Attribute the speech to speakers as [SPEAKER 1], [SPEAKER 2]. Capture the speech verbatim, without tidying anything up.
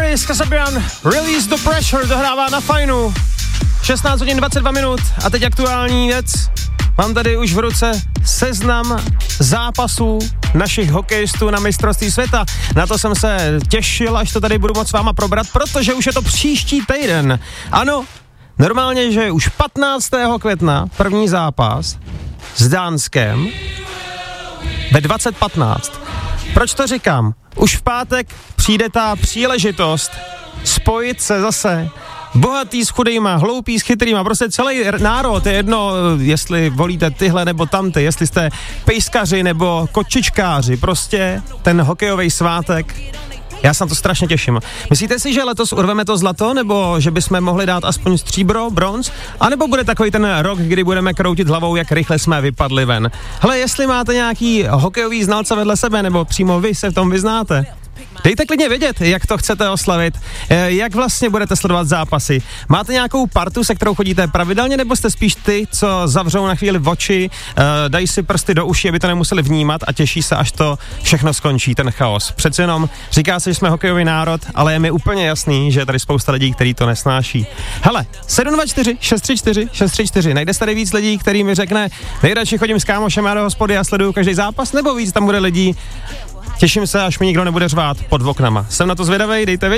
[SPEAKER 1] Travis Kasabian, Release the Pressure, dohrává na Fajnu. šestnáct hodin dvacet dva minut a teď aktuální věc. Mám tady už v ruce seznam zápasů našich hokejistů na mistrovství světa. Na to jsem se těšil, až to tady budu moc s váma probrat, protože už je to příští týden. Ano, normálně, že už patnáctého května první zápas s Dánskem ve dvacet patnáct. Proč to říkám? Už v pátek přijde ta příležitost spojit se zase bohatý s chudejma, hloupý s chytrýma, prostě celý národ, je jedno, jestli volíte tyhle nebo tamty, jestli jste pejskaři nebo kočičkáři, prostě ten hokejový svátek. Já se na to strašně těším. Myslíte si, že letos urveme to zlato, nebo že bychom mohli dát aspoň stříbro, bronz? A nebo bude takový ten rok, kdy budeme kroutit hlavou, jak rychle jsme vypadli ven? Hele, jestli máte nějaký hokejový znalce vedle sebe, nebo přímo vy se v tom vyznáte, dejte klidně vědět, jak to chcete oslavit, jak vlastně budete sledovat zápasy. Máte nějakou partu, se kterou chodíte pravidelně, nebo jste spíš ty, co zavřou na chvíli v oči, dají si prsty do uší, aby to nemuseli vnímat a těší se, až to všechno skončí, ten chaos. Přece jenom říká se, že jsme hokejový národ, ale je mi úplně jasný, že je tady spousta lidí, kteří to nesnáší. Hele, sedm dva čtyři šest tři čtyři šest tři čtyři, najde se tady víc lidí, který mi řekne, nejradši chodím s kámošem do hospody a sleduju každý zápas, nebo víc tam bude lidí, těším se, až mi nikdo nebude řvát pod oknama. Jsem na to zvědavej, dejte vědět.